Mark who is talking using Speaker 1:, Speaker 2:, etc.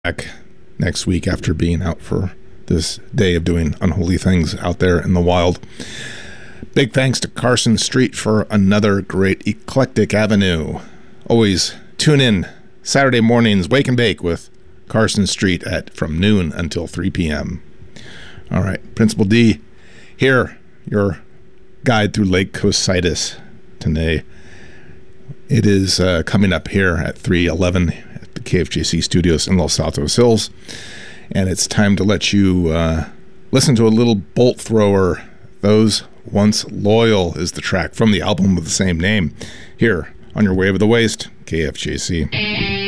Speaker 1: back next week after being out for this day of doing unholy things out there in the wild. Big thanks to Carson Street for another great eclectic avenue. Always tune in Saturday mornings, Wake and Bake with Carson Street from noon until 3 p.m. All right, Principal D here, your guide through Lake Cocytus today. It is coming up here at 3:11 at the KFJC studios in Los Altos Hills, and it's time to let you listen to a little bolt thrower. Those Once Loyal is the track from the album with the same name here on your Wave of the Waste, KFJC.